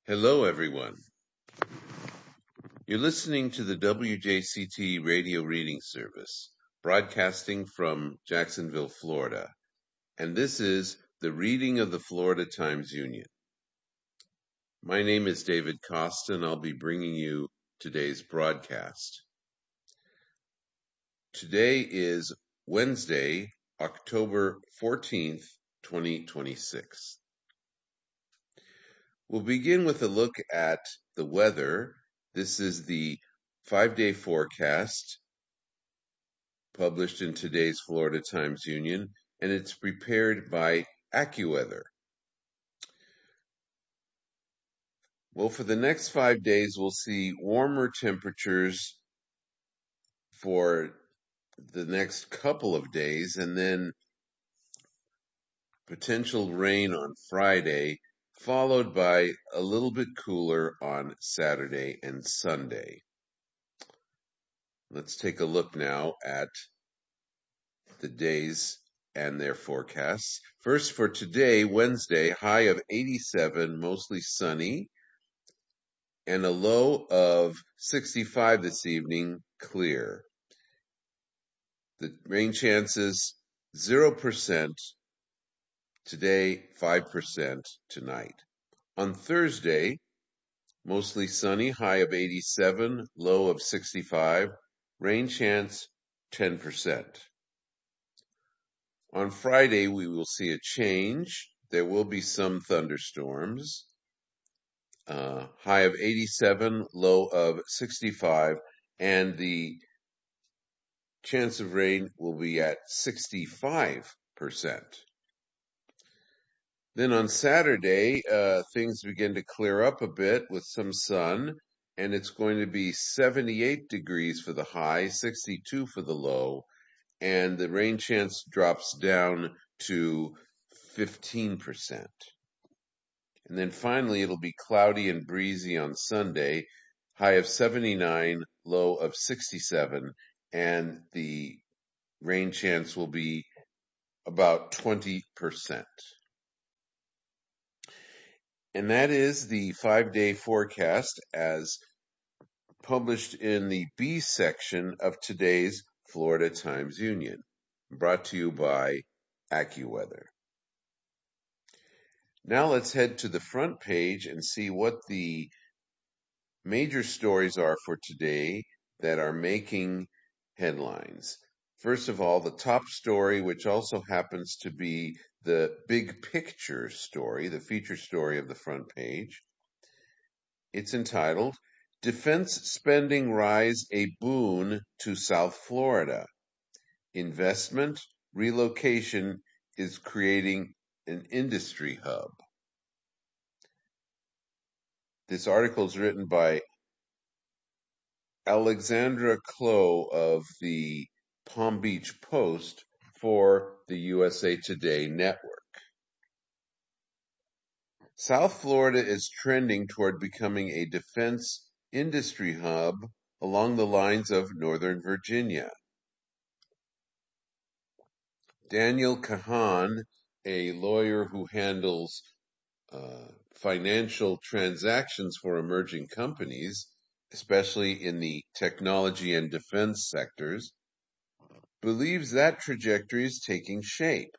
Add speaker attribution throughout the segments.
Speaker 1: Hello, everyone. You're listening to the WJCT radio reading service, broadcasting from Jacksonville, Florida. And this is the reading of the Florida Times Union. My name is David Costa, and I'll be bringing you today's broadcast. Today is Wednesday, October 14th, 2026. We'll begin with a look at the weather. This is the 5-day forecast published in today's Florida Times Union, and it's prepared by AccuWeather. Well, for the next 5 days, we'll see warmer temperatures for the next couple of days, and then potential rain on Friday, followed by a little bit cooler on Saturday and Sunday. Let's take a look now at the days and their forecasts. First, for today, Wednesday, high of 87, mostly sunny, and a low of 65 this evening, clear. The rain chances 0% today, 5% tonight. On Thursday, mostly sunny, high of 87, low of 65, rain chance 10%. On Friday, we will see a change. There will be some thunderstorms. High of 87, low of 65, and the chance of rain will be at 65%. Then on Saturday, things begin to clear up a bit with some sun, and it's going to be 78 degrees for the high, 62 for the low, and the rain chance drops down to 15%. And then finally, it'll be cloudy and breezy on Sunday, high of 79, low of 67, and the rain chance will be about 20%. And that is the 5-day forecast as published in the B section of today's Florida Times Union, brought to you by AccuWeather. Now let's head to the front page and see what the major stories are for today that are making headlines. First of all, the top story, which also happens to be the big picture story, the feature story of the front page. It's entitled, Defense Spending Rise a Boon to South Florida. Investment relocation is creating an industry hub. This article is written by Alexandra Klo of the Palm Beach Post for the USA Today network. South Florida is trending toward becoming a defense industry hub along the lines of Northern Virginia. Daniel Kahan, a lawyer who handles financial transactions for emerging companies, especially in the technology and defense sectors, believes that trajectory is taking shape.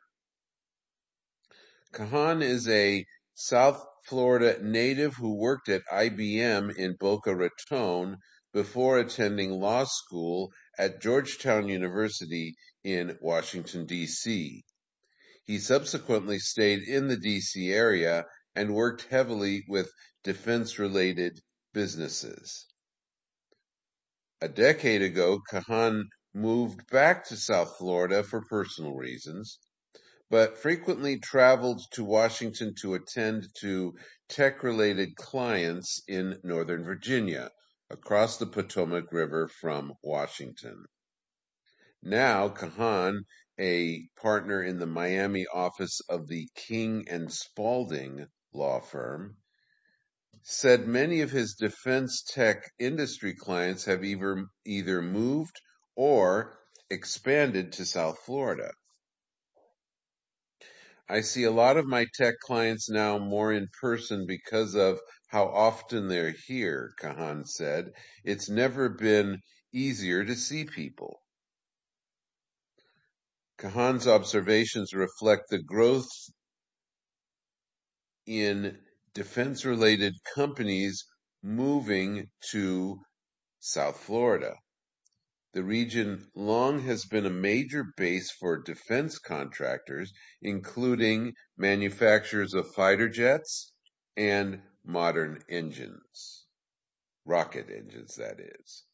Speaker 1: Kahan is a South Florida native who worked at IBM in Boca Raton before attending law school at Georgetown University in Washington, D.C. He subsequently stayed in the D.C. area and worked heavily with defense-related businesses. A decade ago, Kahan moved back to South Florida for personal reasons, but frequently traveled to Washington to attend to tech-related clients in Northern Virginia, across the Potomac River from Washington. Now, Kahan, a partner in the Miami office of the King and Spalding law firm, said many of his defense tech industry clients have either moved or expanded to South Florida. I see a lot of my tech clients now more in person because of how often they're here, Kahan said. It's never been easier to see people. Kahan's observations reflect the growth in defense-related companies moving to South Florida. The region long has been a major base for defense contractors, including manufacturers of fighter jets and modern engines, rocket engines, that is.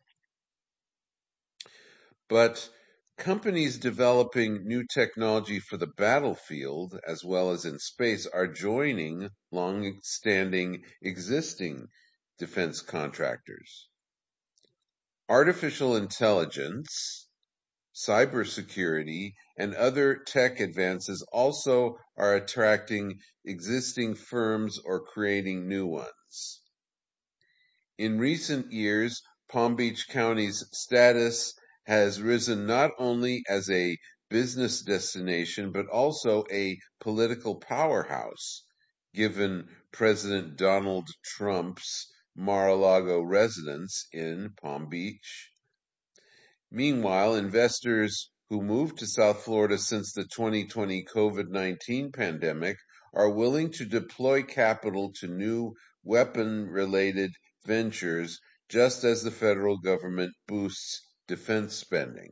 Speaker 1: But companies developing new technology for the battlefield, as well as in space, are joining long-standing existing defense contractors. Artificial intelligence, cybersecurity, and other tech advances also are attracting existing firms or creating new ones. In recent years, Palm Beach County's status has risen not only as a business destination, but also a political powerhouse, given President Donald Trump's Mar-a-Lago residence in Palm Beach. Meanwhile, investors who moved to South Florida since the 2020 COVID-19 pandemic are willing to deploy capital to new weapon-related ventures, just as the federal government boosts defense spending.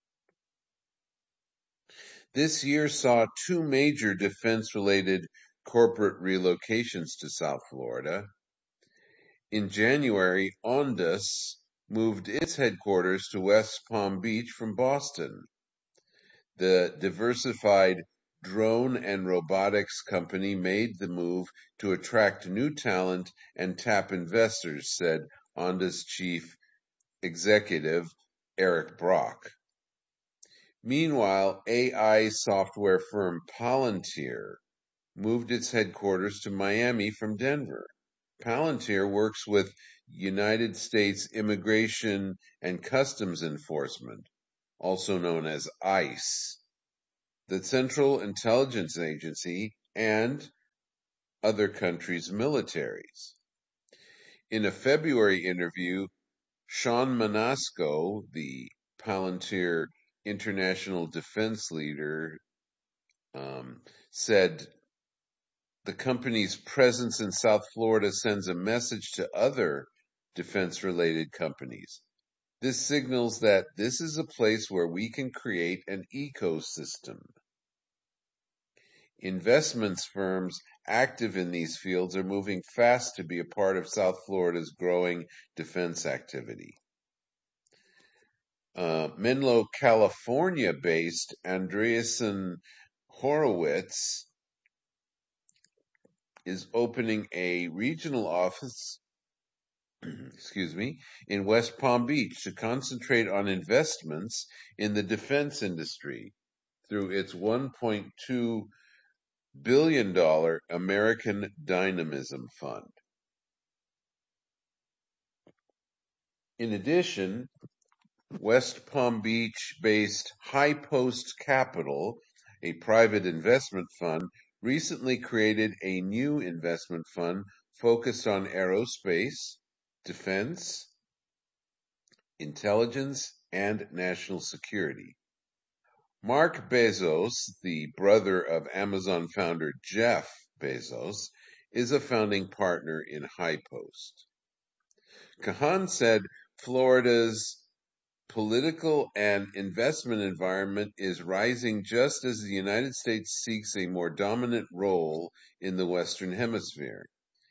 Speaker 1: This year saw two major defense-related corporate relocations to South Florida. In January, Ondas moved its headquarters to West Palm Beach from Boston. The diversified drone and robotics company made the move to attract new talent and tap investors, said Ondas chief executive Eric Brock. Meanwhile, AI software firm Palantir moved its headquarters to Miami from Denver. Palantir works with United States Immigration and Customs Enforcement, also known as ICE, the Central Intelligence Agency, and other countries' militaries. In a February interview, Sean Manasco, the Palantir international defense leader, said the company's presence in South Florida sends a message to other defense-related companies. This signals that this is a place where we can create an ecosystem. Investments firms active in these fields are moving fast to be a part of South Florida's growing defense activity. Menlo, California-based Andreessen Horowitz is opening a regional office in West Palm Beach to concentrate on investments in the defense industry through its $1.2 billion American Dynamism Fund. In addition, West Palm Beach-based High Post Capital, a private investment fund, recently created a new investment fund focused on aerospace, defense, intelligence, and national security. Mark Bezos, the brother of Amazon founder Jeff Bezos, is a founding partner in High Post. Kahan said Florida's political and investment environment is rising just as the United States seeks a more dominant role in the Western Hemisphere.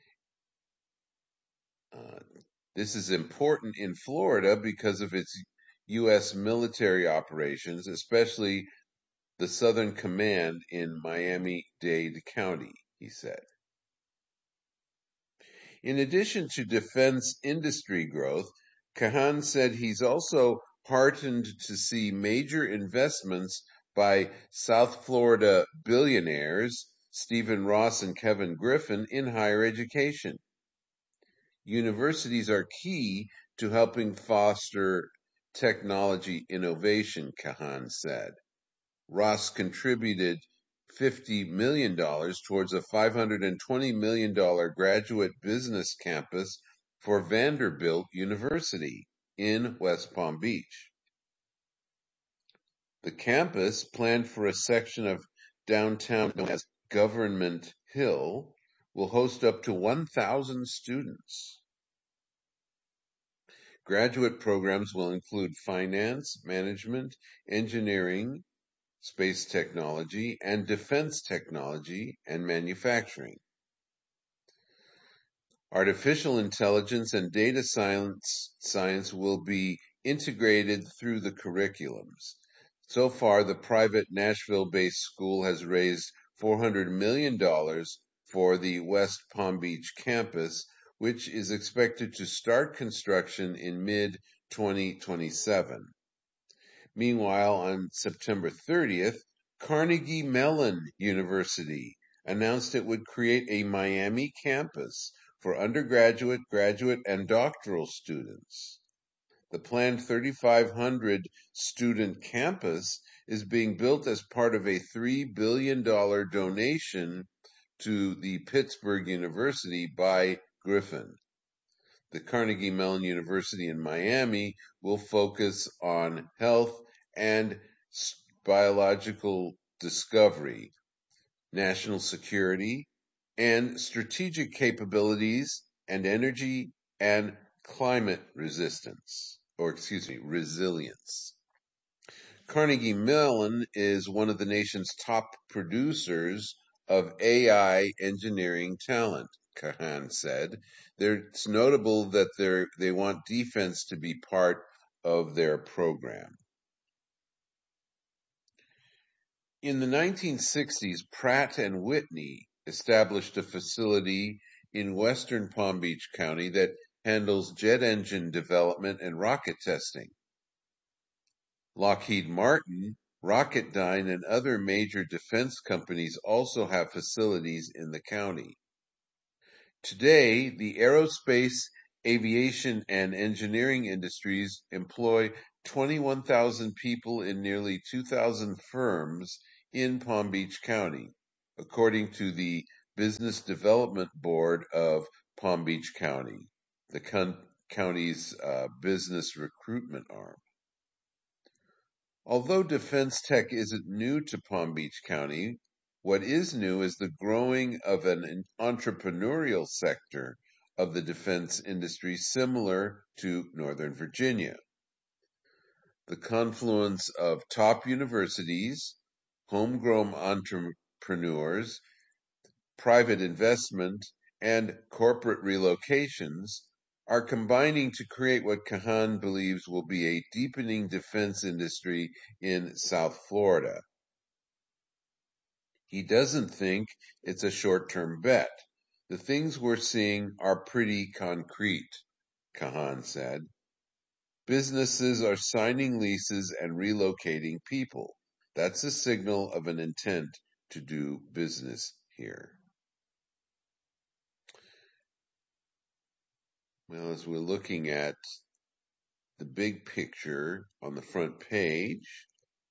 Speaker 1: This is important in Florida because of its U.S. military operations, especially the Southern Command in Miami-Dade County, he said. In addition to defense industry growth, Kahan said he's also heartened to see major investments by South Florida billionaires Stephen Ross and Kevin Griffin in higher education. Universities are key to helping foster technology innovation, Kahan said. Ross contributed $50 million towards a $520 million graduate business campus for Vanderbilt University in West Palm Beach. The campus, planned for a section of downtown known as Government Hill, will host up to 1,000 students. Graduate programs will include finance, management, engineering, space technology, and defense technology and manufacturing. Artificial intelligence and data science will be integrated through the curriculums. So far, the private Nashville-based school has raised $400 million for the West Palm Beach campus, which is expected to start construction in mid-2027. Meanwhile, on September 30th, Carnegie Mellon University announced it would create a Miami campus for undergraduate, graduate, and doctoral students. The planned 3,500 student campus is being built as part of a $3 billion donation to the Pittsburgh University by Griffin. The Carnegie Mellon University in Miami will focus on health and biological discovery, national security, and strategic capabilities, and energy and climate resilience. Carnegie Mellon is one of the nation's top producers of AI engineering talent, Kahan said. It's notable that they want defense to be part of their program. In the 1960s, Pratt & Whitney established a facility in western Palm Beach County that handles jet engine development and rocket testing. Lockheed Martin, Rocketdyne, and other major defense companies also have facilities in the county. Today, the aerospace, aviation, and engineering industries employ 21,000 people in nearly 2,000 firms in Palm Beach County, according to the Business Development Board of Palm Beach County, the county's business recruitment arm. Although defense tech isn't new to Palm Beach County, what is new is the growing of an entrepreneurial sector of the defense industry similar to Northern Virginia. The confluence of top universities, homegrown entrepreneurs, private investment, and corporate relocations are combining to create what Kahan believes will be a deepening defense industry in South Florida. He doesn't think it's a short-term bet. The things we're seeing are pretty concrete, Kahan said. Businesses are signing leases and relocating people. That's a signal of an intent to do business here. Well, as we're looking at the big picture on the front page,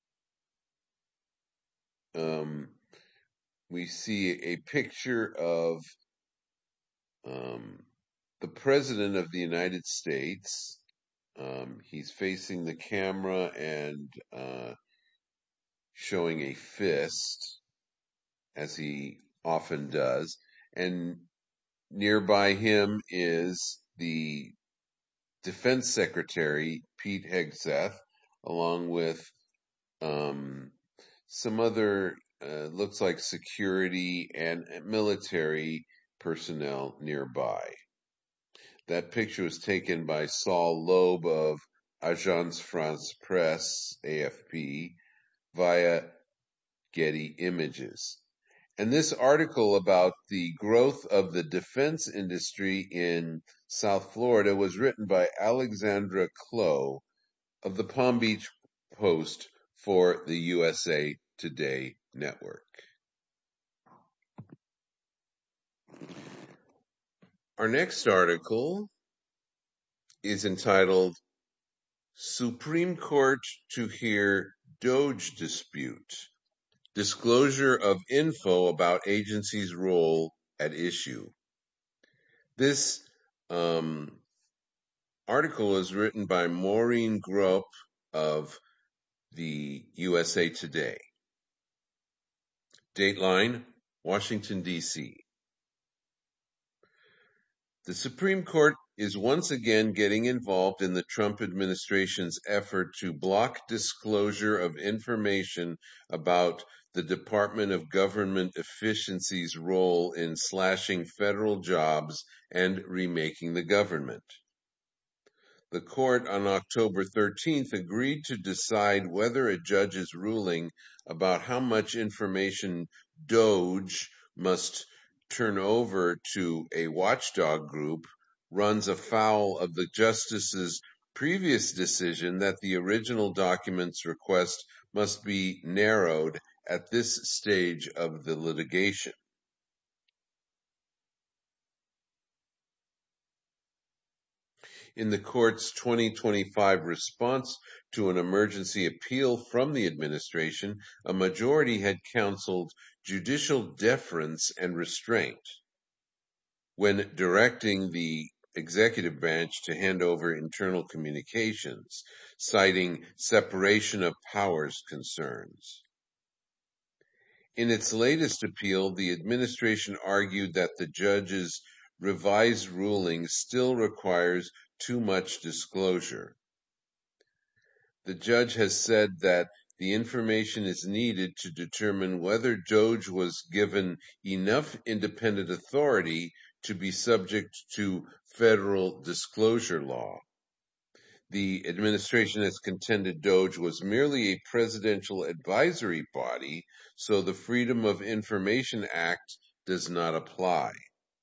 Speaker 1: we see a picture of the President of the United States. He's facing the camera and showing a fist, as he often does. And nearby him is the Defense Secretary, Pete Hegseth, along with some other, looks like security and military personnel nearby. That picture was taken by Saul Loeb of Agence France Presse, AFP, via Getty Images. And this article about the growth of the defense industry in South Florida was written by Alexandra Clow of the Palm Beach Post for the USA Today network. Our next article is entitled Supreme Court to Hear Doge Dispute. Disclosure of info about agency's role at issue. This article is written by Maureen Grope of the USA Today. Dateline, Washington, D.C. The Supreme Court is once again getting involved in the Trump administration's effort to block disclosure of information about the Department of Government Efficiency's role in slashing federal jobs and remaking the government. The court on October 13th agreed to decide whether a judge's ruling about how much information DOJ must turn over to a watchdog group runs afoul of the justice's previous decision that the original document's request must be narrowed at this stage of the litigation. In the court's 2025 response to an emergency appeal from the administration, a majority had counseled judicial deference and restraint when directing the executive branch to hand over internal communications, citing separation of powers concerns. In its latest appeal, the administration argued that the judge's revised ruling still requires too much disclosure. The judge has said that the information is needed to determine whether DOJ was given enough independent authority to be subject to federal disclosure law. The administration has contended DOJ was merely a presidential advisory body, so the Freedom of Information Act does not apply.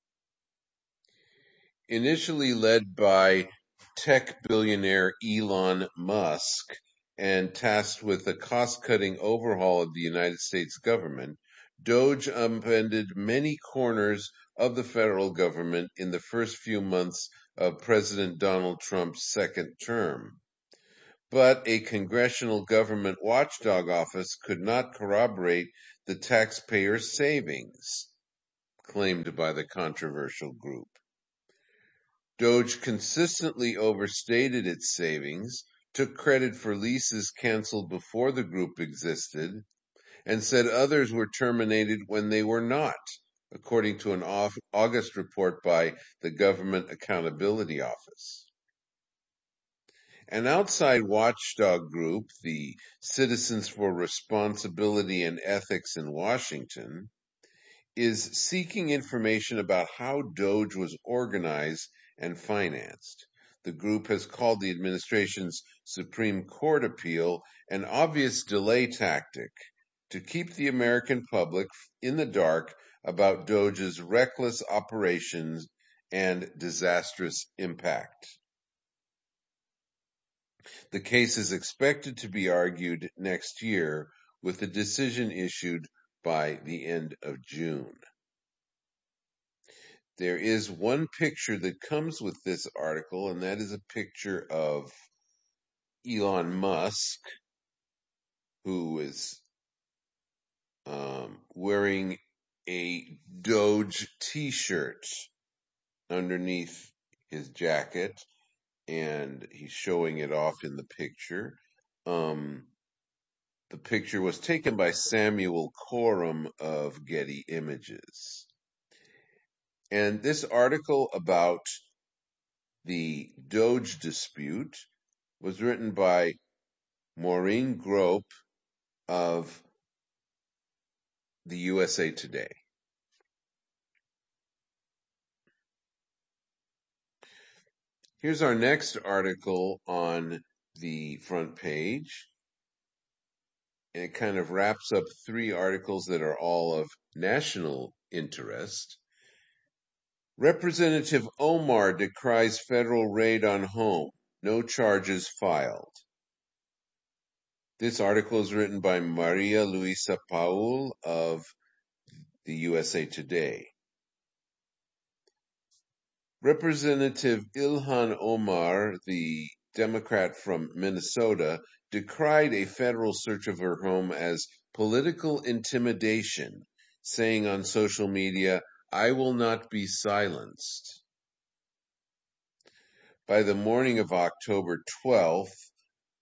Speaker 1: Initially led by tech billionaire Elon Musk and tasked with a cost-cutting overhaul of the United States government, DOJ upended many corners of the federal government in the first few months of President Donald Trump's second term. But a congressional government watchdog office could not corroborate the taxpayer savings claimed by the controversial group. DOJ consistently overstated its savings, took credit for leases canceled before the group existed, and said others were terminated when they were not, according to an August report by the Government Accountability Office. An outside watchdog group, the Citizens for Responsibility and Ethics in Washington, is seeking information about how DOJ was organized and financed. The group has called the administration's Supreme Court appeal an obvious delay tactic to keep the American public in the dark about DOJ's reckless operations and disastrous impact. The case is expected to be argued next year, with a decision issued by the end of June. There is one picture that comes with this article, and that is a picture of Elon Musk, who is wearing a Doge t-shirt underneath his jacket, and he's showing it off in the picture. The picture was taken by Samuel Coram of Getty Images. And this article about the Doge dispute was written by Maureen Grope of the USA Today. Here's our next article on the front page. And it kind of wraps up three articles that are all of national interest. Representative Omar decries federal raid on home. No charges filed. This article is written by Maria Luisa Paul of the USA Today. Representative Ilhan Omar, the Democrat from Minnesota, decried a federal search of her home as political intimidation, saying on social media, "I will not be silenced." By the morning of October 12th,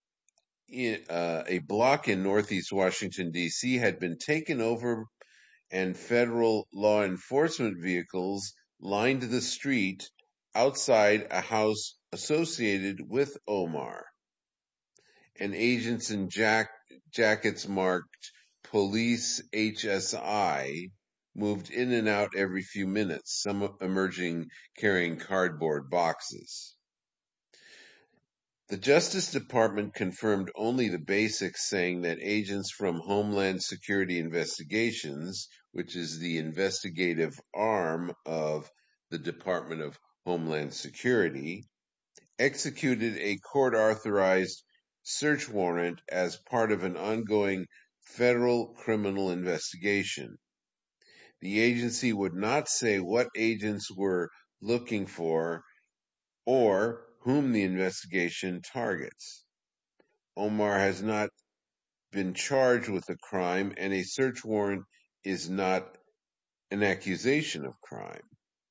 Speaker 1: a block in northeast Washington, D.C. had been taken over and federal law enforcement vehicles lined the street outside a house associated with Omar. And agents in jackets marked Police HSI moved in and out every few minutes, some emerging carrying cardboard boxes. The Justice Department confirmed only the basics, saying that agents from Homeland Security Investigations, which is the investigative arm of the Department of Homeland Security, executed a court-authorized search warrant as part of an ongoing federal criminal investigation. The agency would not say what agents were looking for or whom the investigation targets. Omar has not been charged with a crime, and a search warrant is not an accusation of crime.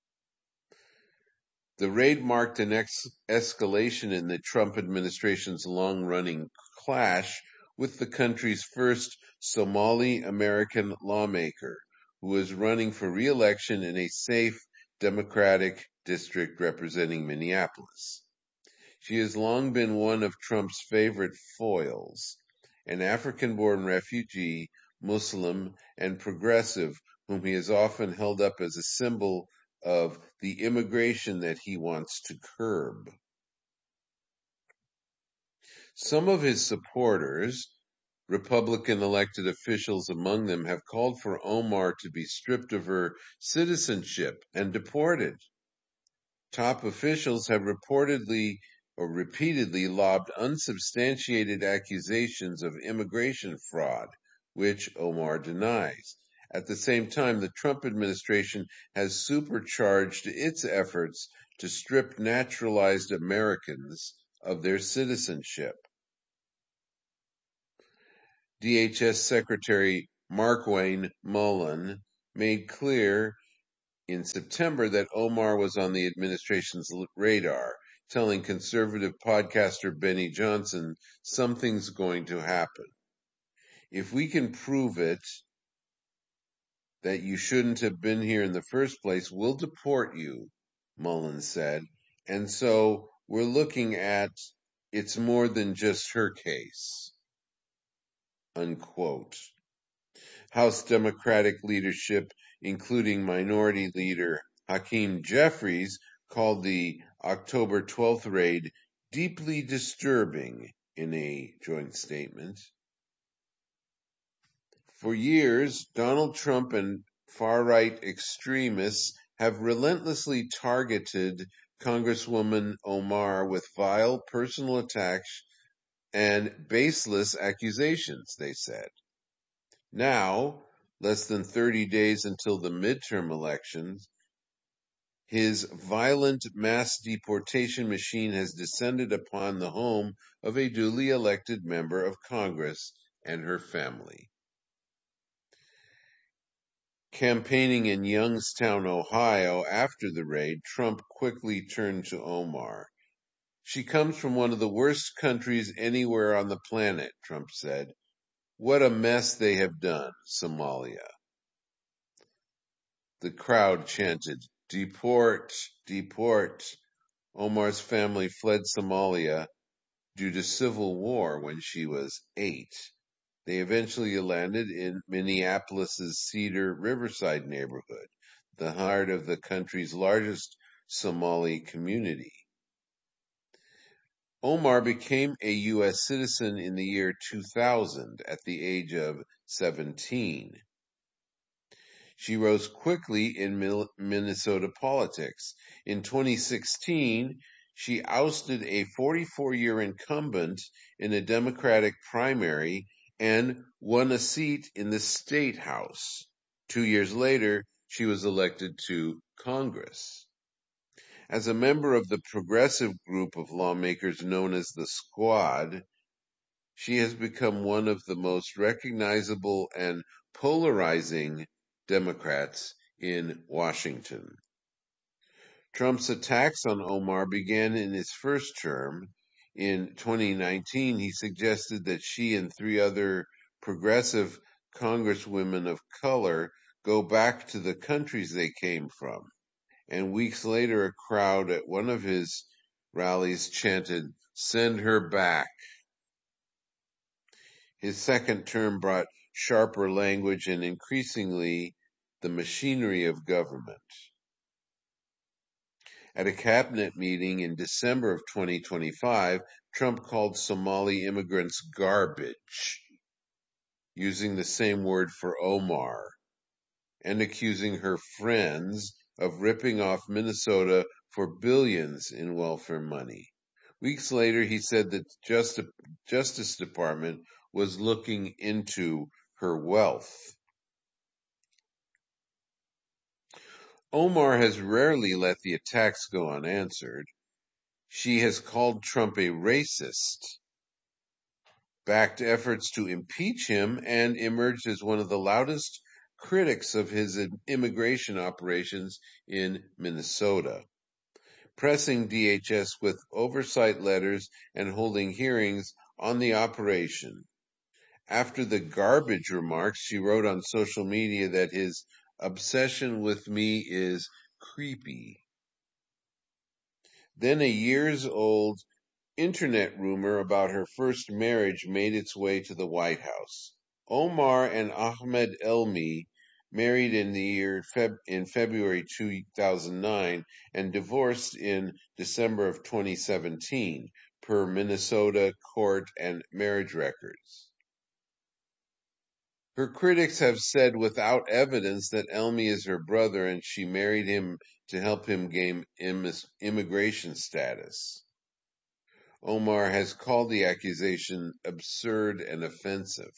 Speaker 1: The raid marked an escalation in the Trump administration's long-running clash with the country's first Somali American lawmaker, who is running for re-election in a safe Democratic district representing Minneapolis. She has long been one of Trump's favorite foils, an African-born refugee, Muslim, and progressive whom he has often held up as a symbol of the immigration that he wants to curb. Some of his supporters, Republican elected officials among them, have called for Omar to be stripped of her citizenship and deported. Top officials have repeatedly lobbed unsubstantiated accusations of immigration fraud, which Omar denies. At the same time, the Trump administration has supercharged its efforts to strip naturalized Americans of their citizenship. DHS Secretary Markwayne Mullin made clear in September that Omar was on the administration's radar, telling conservative podcaster Benny Johnson, "Something's going to happen. If we can prove it, that you shouldn't have been here in the first place, we'll deport you," Mullin said. And so we're looking at it's more than just her case. Unquote. House Democratic leadership, including Minority Leader Hakeem Jeffries, called the October 12th raid deeply disturbing in a joint statement. For years, Donald Trump and far-right extremists have relentlessly targeted Congresswoman Omar with vile personal attacks and baseless accusations, they said. Now, less than 30 days until the midterm elections, his violent mass deportation machine has descended upon the home of a duly elected member of Congress and her family. Campaigning in Youngstown, Ohio, after the raid, Trump quickly turned to Omar. "She comes from one of the worst countries anywhere on the planet," Trump said. "What a mess they have done, Somalia." The crowd chanted, "Deport, deport." Omar's family fled Somalia due to civil war when she was 8. They eventually landed in Minneapolis's Cedar Riverside neighborhood, the heart of the country's largest Somali community. Omar became a U.S. citizen in the year 2000 at the age of 17. She rose quickly in Minnesota politics. In 2016, she ousted a 44-year incumbent in a Democratic primary and won a seat in the state house. 2 years later, she was elected to Congress. As a member of the progressive group of lawmakers known as the Squad, She has become one of the most recognizable and polarizing Democrats in Washington. Trump's attacks on Omar began in his first term. In 2019, he suggested that she and three other progressive congresswomen of color go back to the countries they came from. And weeks later, a crowd at one of his rallies chanted, "Send her back." His second term brought sharper language and increasingly the machinery of government. At a cabinet meeting in December of 2025, Trump called Somali immigrants garbage, using the same word for Omar, and accusing her friends of ripping off Minnesota for billions in welfare money. Weeks later, he said that the Justice Department was looking into her wealth. Omar has rarely let the attacks go unanswered. She has called Trump a racist, backed efforts to impeach him, and emerged as one of the loudest critics of his immigration operations in Minnesota, pressing DHS with oversight letters and holding hearings on the operation. After the garbage remarks, she wrote on social media that his obsession with me is creepy. Then a years-old internet rumor about her first marriage made its way to the White House. Omar and Ahmed Elmi married in February 2009 and divorced in December of 2017, per Minnesota court and marriage records. Her critics have said without evidence that Elmi is her brother and she married him to help him gain immigration status. Omar has called the accusation absurd and offensive.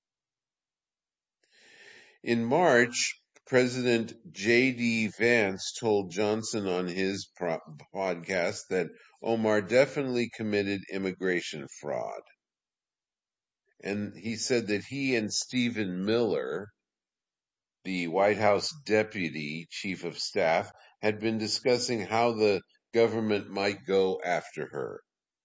Speaker 1: In March, President J.D. Vance told Johnson on his podcast that Omar definitely committed immigration fraud. And he said that he and Stephen Miller, the White House Deputy Chief of Staff, had been discussing how the government might go after her.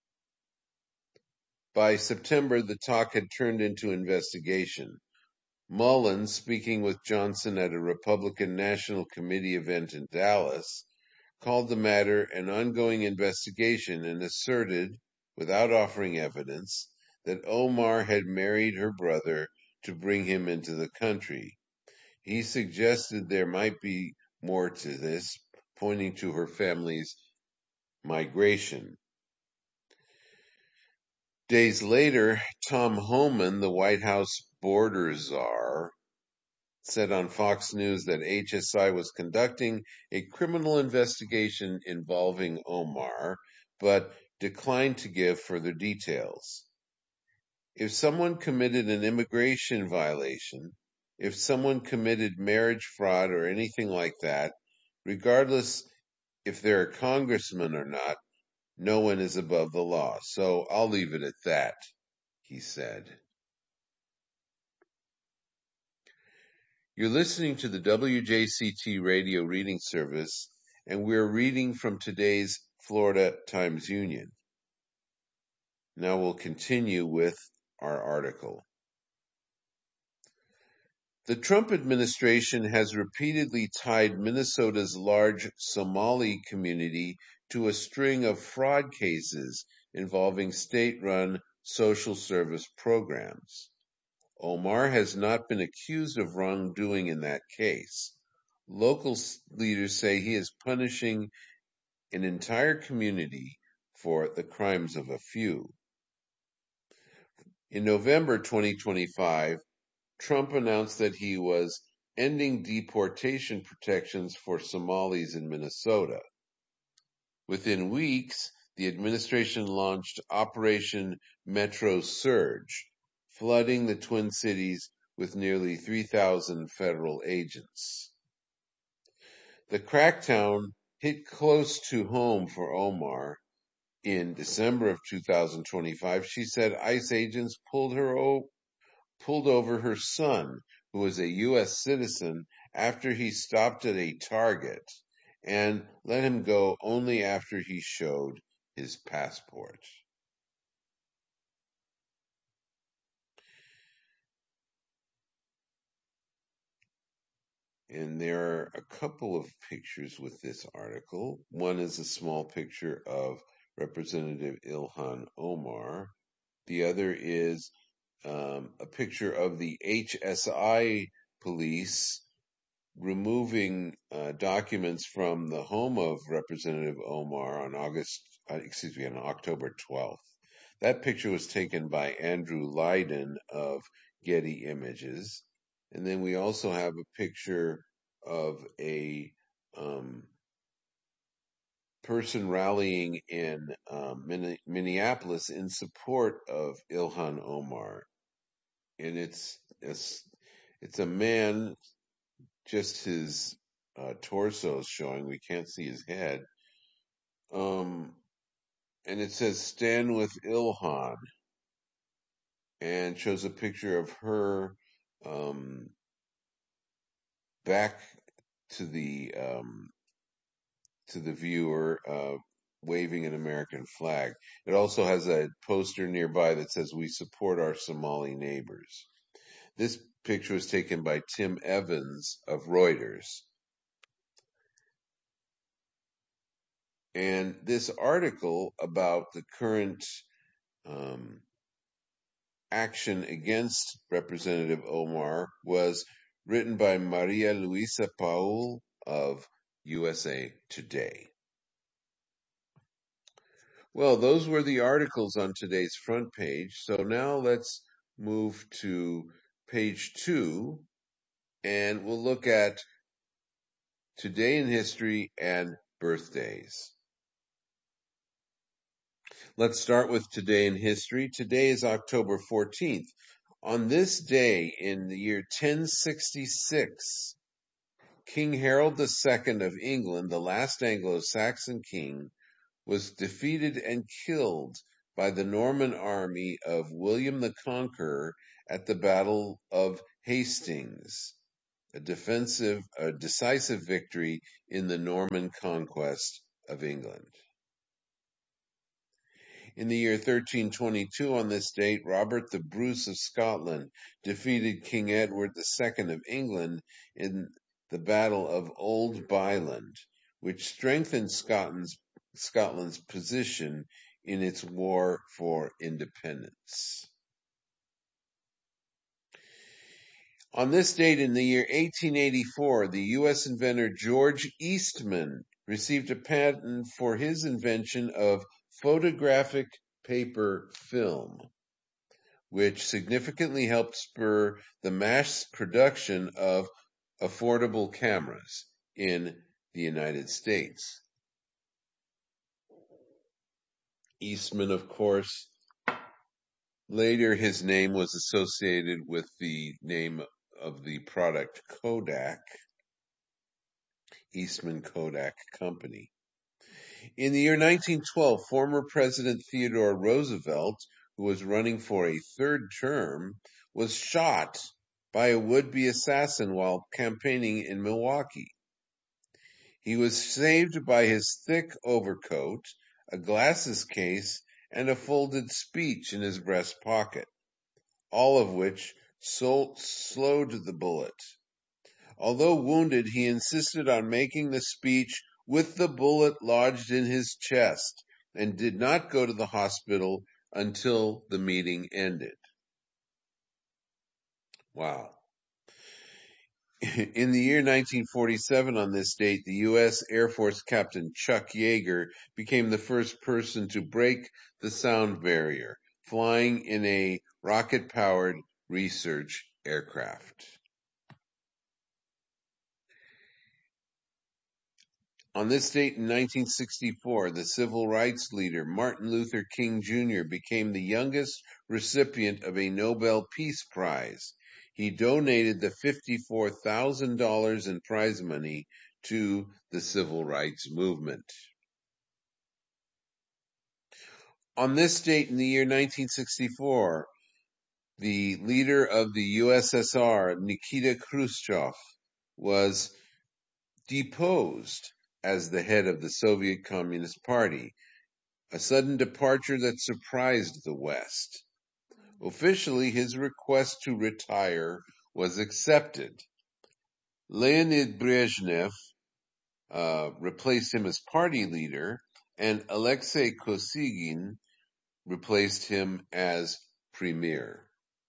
Speaker 1: By September, the talk had turned into investigation. Mullen, speaking with Johnson at a Republican National Committee event in Dallas, called the matter an ongoing investigation and asserted, without offering evidence, that Omar had married her brother to bring him into the country. He suggested there might be more to this, pointing to her family's migration. Days later, Tom Homan, the White House border czar, said on Fox News that HSI was conducting a criminal investigation involving Omar, but declined to give further details. If someone committed an immigration violation, if someone committed marriage fraud or anything like that, regardless if they're a congressman or not, no one is above the law. So I'll leave it at that, he said. You're listening to the WJCT radio reading service, and we're reading from today's Florida Times-Union. Now we'll continue with our article. The Trump administration has repeatedly tied Minnesota's large Somali community to a string of fraud cases involving state-run social service programs. Omar has not been accused of wrongdoing in that case. Local leaders say he is punishing an entire community for the crimes of a few. In November 2025, Trump announced that he was ending deportation protections for Somalis in Minnesota. Within weeks, the administration launched Operation Metro Surge, flooding the Twin Cities with nearly 3,000 federal agents. The crackdown hit close to home for Omar, In December of 2025, she said ICE agents pulled over her son, who was a U.S. citizen, after he stopped at a Target, and let him go only after he showed his passport. And there are a couple of pictures with this article. One is a small picture of Representative Ilhan Omar. The other is a picture of the HSI police removing documents from the home of Representative Omar on October 12th. That picture was taken by Andrew Lydon of Getty Images. And then we also have a picture of a person rallying in Minneapolis in support of Ilhan Omar. And it's a man, just his torso is showing. We can't see his head. And it says "Stand with Ilhan," and shows a picture of her back to the viewer, waving an American flag. It also has a poster nearby that says "We support our Somali neighbors." This picture was taken by Tim Evans of Reuters. And this article about the current action against Representative Omar was written by Maria Luisa Paul of USA Today. Well, those were the articles on today's front page. So now let's move to page 2, and we'll look at Today in History and birthdays. Let's start with Today in History. Today is October 14th. On this day in the year 1066, King Harold II of England, the last Anglo-Saxon king, was defeated and killed by the Norman army of William the Conqueror at the Battle of Hastings, a decisive victory in the Norman conquest of England. In the year 1322, on this date, Robert the Bruce of Scotland defeated King Edward II of England in the Battle of Old Byland, which strengthened Scotland's position in its war for independence. On this date in the year 1884, the U.S. inventor George Eastman received a patent for his invention of photographic paper film, which significantly helped spur the mass production of affordable cameras in the United States. Eastman, of course, later his name was associated with the name of the product Kodak, Eastman Kodak Company. In the year 1912, former President Theodore Roosevelt, who was running for a third term, was shot by a would-be assassin while campaigning in Milwaukee. He was saved by his thick overcoat, a glasses case, and a folded speech in his breast pocket, all of which slowed the bullet. Although wounded, he insisted on making the speech with the bullet lodged in his chest and did not go to the hospital until the meeting ended. Wow. In the year 1947, on this date, the U.S. Air Force Captain Chuck Yeager became the first person to break the sound barrier, flying in a rocket-powered research aircraft. On this date in 1964, the civil rights leader Martin Luther King Jr. became the youngest recipient of a Nobel Peace Prize. He donated the $54,000 in prize money to the civil rights movement. On this date in the year 1964, the leader of the USSR, Nikita Khrushchev, was deposed as the head of the Soviet Communist Party, a sudden departure that surprised the West. Officially, his request to retire was accepted. Leonid Brezhnev replaced him as party leader, and Alexei Kosygin replaced him as premier.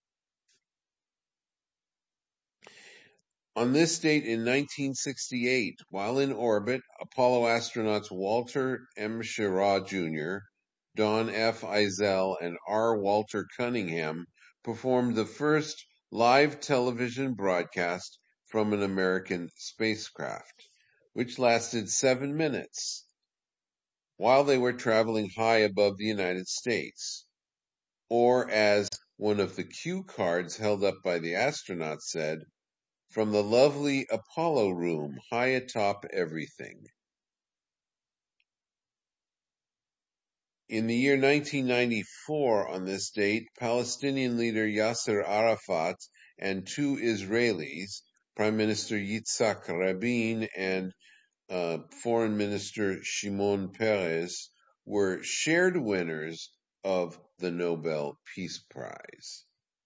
Speaker 1: On this date in 1968, while in orbit, Apollo astronauts Walter M. Schirra Jr., Don F. Eisele, and R. Walter Cunningham performed the first live television broadcast from an American spacecraft, which lasted 7 minutes, while they were traveling high above the United States. Or, as one of the cue cards held up by the astronauts said, "From the lovely Apollo room, high atop everything." In the year 1994, on this date, Palestinian leader Yasser Arafat and two Israelis, Prime Minister Yitzhak Rabin and Foreign Minister Shimon Peres, were shared winners of the Nobel Peace Prize.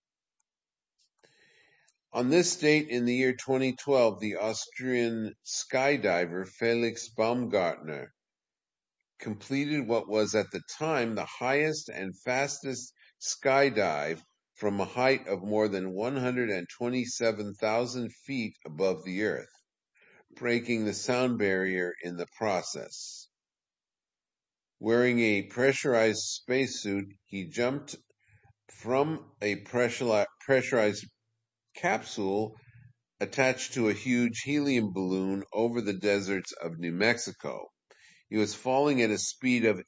Speaker 1: On this date in the year 2012, the Austrian skydiver Felix Baumgartner completed what was at the time the highest and fastest skydive from a height of more than 127,000 feet above the Earth, breaking the sound barrier in the process. Wearing a pressurized spacesuit, he jumped from a pressurized capsule attached to a huge helium balloon over the deserts of New Mexico. He was falling at a speed of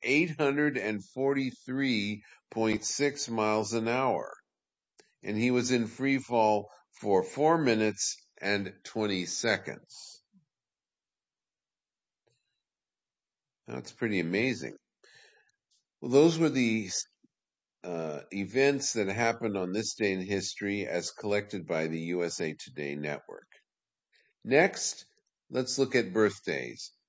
Speaker 1: 843.6 miles an hour, and he was in free fall for 4 minutes and 20 seconds. That's pretty amazing. Well, those were the events that happened on this day in history as collected by the USA Today Network. Next, let's look at birthdays.